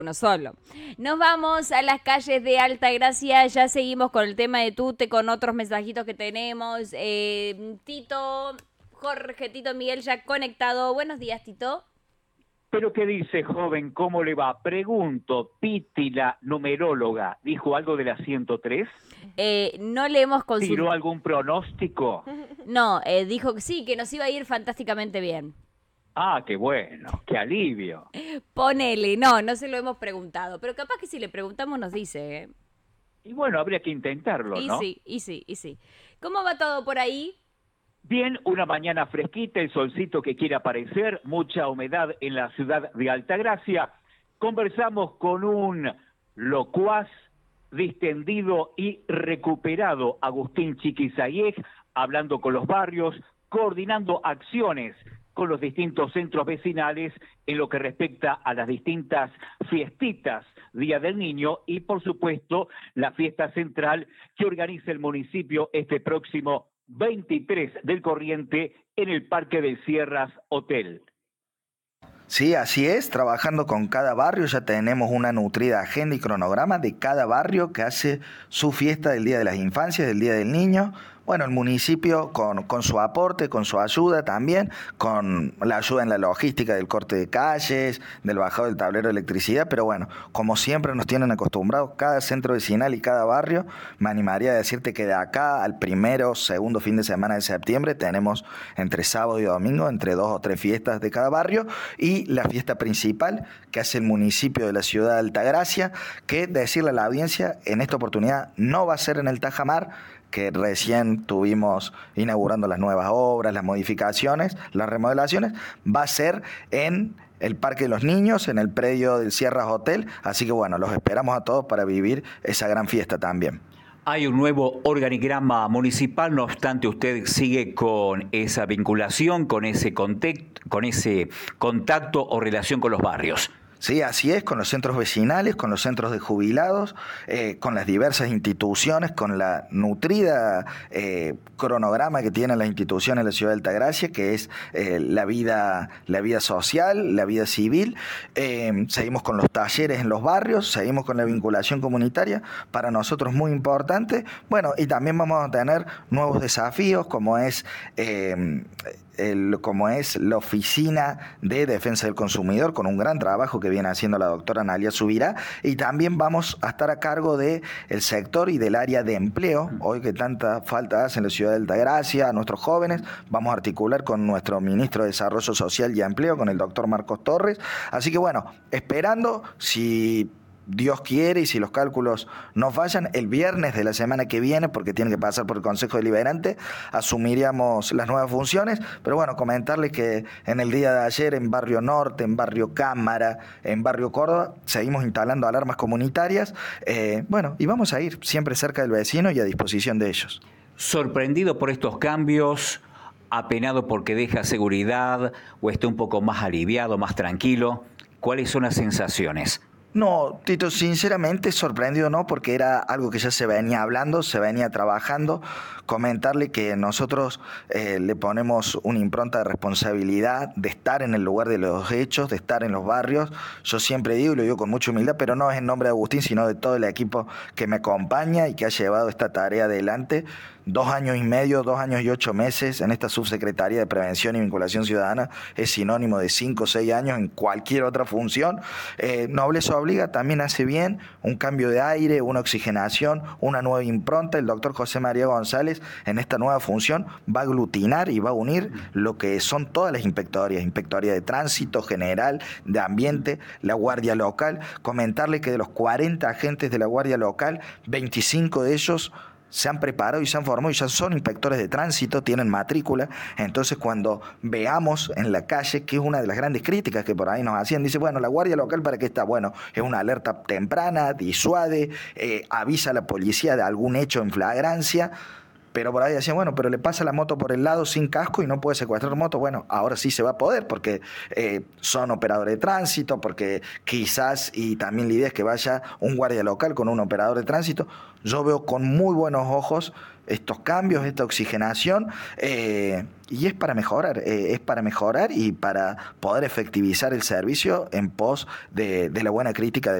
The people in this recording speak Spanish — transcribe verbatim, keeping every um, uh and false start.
Uno solo. Nos vamos a las calles de Altagracia, ya seguimos con el tema de Tute, con otros mensajitos que tenemos. Eh, Tito, Jorge, Tito Miguel ya conectado. Buenos días, Tito. Pero ¿qué dice, joven? ¿Cómo le va? Pregunto, Piti, la numeróloga, ¿dijo algo de la ciento tres? Eh, no le hemos consultado. ¿Tiró algún pronóstico? No, eh, dijo que sí, que nos iba a ir fantásticamente bien. Ah, qué bueno, qué alivio. Ponele, no, no se lo hemos preguntado, pero capaz que si le preguntamos nos dice. ¿eh? Y bueno, habría que intentarlo, Y ¿no? sí, y sí, y sí. ¿Cómo va todo por ahí? Bien, una mañana fresquita, el solcito que quiere aparecer, mucha humedad en la ciudad de Altagracia. Conversamos con un locuaz, distendido y recuperado Agustín Chiquizayej, hablando con los barrios, coordinando acciones con los distintos centros vecinales en lo que respecta a las distintas fiestitas Día del Niño y, por supuesto, la fiesta central que organiza el municipio este próximo veintitrés del corriente en el Parque del Sierras Hotel. Sí, así es, trabajando con cada barrio, ya tenemos una nutrida agenda y cronograma de cada barrio que hace su fiesta del Día de las Infancias, del Día del Niño. Bueno, el municipio con, con su aporte, con su ayuda también, con la ayuda en la logística del corte de calles, del bajado del tablero de electricidad, pero bueno, como siempre nos tienen acostumbrados, cada centro vecinal y cada barrio, me animaría a decirte que de acá al primero, segundo fin de semana de septiembre, tenemos entre sábado y domingo, entre dos o tres fiestas de cada barrio, y la fiesta principal que hace el municipio de la ciudad de Altagracia, que decirle a la audiencia, en esta oportunidad no va a ser en el Tajamar, que recién tuvimos inaugurando las nuevas obras, las modificaciones, las remodelaciones, va a ser en el Parque de los Niños, en el predio del Sierras Hotel, así que bueno, los esperamos a todos para vivir esa gran fiesta también. Hay un nuevo organigrama municipal, no obstante usted sigue con esa vinculación, con ese contacto, con ese contacto o relación con los barrios. Sí, así es, con los centros vecinales, con los centros de jubilados, eh, con las diversas instituciones, con la nutrida eh, cronograma que tienen las instituciones de la ciudad de Altagracia, que es eh, la vida, la vida social, la vida civil. Eh, seguimos con los talleres en los barrios, seguimos con la vinculación comunitaria, para nosotros muy importante. Bueno, y también vamos a tener nuevos desafíos, como es... Eh, El, como es la Oficina de Defensa del Consumidor, con un gran trabajo que viene haciendo la doctora Analia Subirá, y también vamos a estar a cargo del sector y del área de empleo, hoy que tanta falta hace en la ciudad de Altagracia, a nuestros jóvenes, vamos a articular con nuestro ministro de Desarrollo Social y Empleo, con el doctor Marcos Torres, así que bueno, esperando, si Dios quiere y si los cálculos no fallan, el viernes de la semana que viene, porque tiene que pasar por el Consejo Deliberante, asumiríamos las nuevas funciones, pero bueno, comentarles que en el día de ayer en Barrio Norte, en Barrio Cámara, en Barrio Córdoba, seguimos instalando alarmas comunitarias, eh, bueno, y vamos a ir siempre cerca del vecino y a disposición de ellos. Sorprendido por estos cambios, apenado porque deja seguridad o está un poco más aliviado, más tranquilo, ¿cuáles son las sensaciones? No, Tito, sinceramente sorprendido no, porque era algo que ya se venía hablando, se venía trabajando. Comentarle que nosotros eh, le ponemos una impronta de responsabilidad, de estar en el lugar de los hechos, de estar en los barrios. Yo siempre digo, y lo digo con mucha humildad, pero no es en nombre de Agustín, sino de todo el equipo que me acompaña y que ha llevado esta tarea adelante. Dos años y medio, dos años y ocho meses en esta subsecretaría de Prevención y Vinculación Ciudadana es sinónimo de cinco o seis años en cualquier otra función. Eh, Nobleza obliga, también hace bien un cambio de aire, una oxigenación, una nueva impronta. El doctor José María González en esta nueva función va a aglutinar y va a unir lo que son todas las inspectorías, inspectoría de tránsito general, de ambiente, la guardia local. Comentarle que de los cuarenta agentes de la guardia local, veinticinco de ellos se han preparado y se han formado y ya son inspectores de tránsito, tienen matrícula. Entonces cuando veamos en la calle, que es una de las grandes críticas que por ahí nos hacían, dice, bueno, la guardia local ¿para qué está? Bueno, es una alerta temprana, disuade, eh, avisa a la policía de algún hecho en flagrancia. pero por ahí decían, bueno, pero le pasa la moto por el lado sin casco y no puede secuestrar moto. Bueno, ahora sí se va a poder porque eh, son operadores de tránsito, porque quizás, y también la idea es que vaya un guardia local con un operador de tránsito. Yo veo con muy buenos ojos estos cambios, esta oxigenación, eh, y es para mejorar, eh, es para mejorar y para poder efectivizar el servicio en pos de, de la buena crítica del